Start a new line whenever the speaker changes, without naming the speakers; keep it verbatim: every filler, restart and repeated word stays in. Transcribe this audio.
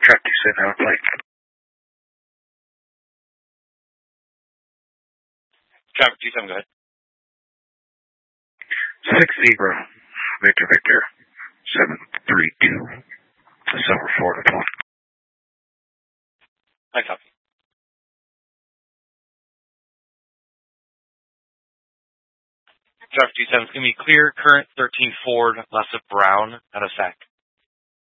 Traffic two seven, out of plate.
Traffic two seven, go ahead.
Six zero, Victor Victor, seven three two, Silver Florida one.
I copy. Traffic two seven, it's going to be clear, current thirteen Ford, left of Brown, out of S A C.